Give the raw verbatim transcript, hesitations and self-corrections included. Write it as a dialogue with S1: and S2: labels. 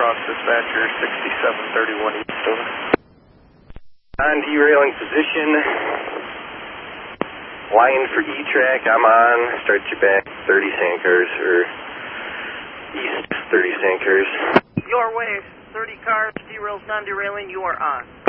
S1: Cross dispatcher sixty-seven thirty-one East, over.
S2: On derailing position. Line for E-track, I'm on. Start your back thirty Sankers, or east thirty Sankers.
S3: Your way, thirty cars, derails, non-derailing, you are on.